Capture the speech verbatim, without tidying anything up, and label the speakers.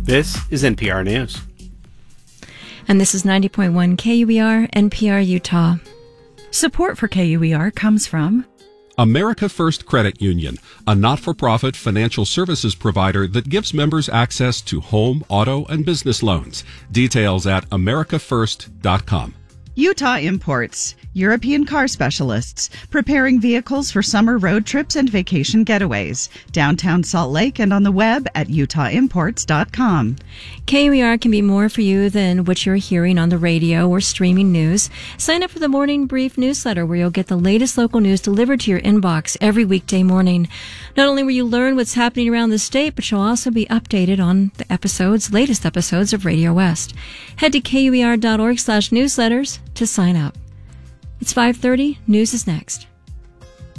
Speaker 1: This is N P R News.
Speaker 2: And this is ninety point one K U E R, N P R, Utah.
Speaker 3: Support for K U E R comes from
Speaker 4: America First Credit Union, a not-for-profit financial services provider that gives members access to home, auto, and business loans. Details at america first dot com.
Speaker 5: Utah Imports, European car specialists, preparing vehicles for summer road trips and vacation getaways. Downtown Salt Lake and on the web at utah imports dot com.
Speaker 2: K U E R can be more for you than what you're hearing on the radio or streaming news. Sign up for the Morning Brief newsletter where you'll get the latest local news delivered to your inbox every weekday morning. Not only will you learn what's happening around the state, but you'll also be updated on the episodes, latest episodes of Radio West. Head to K U E R dot org slash newsletters to sign up. It's five thirty. News is next.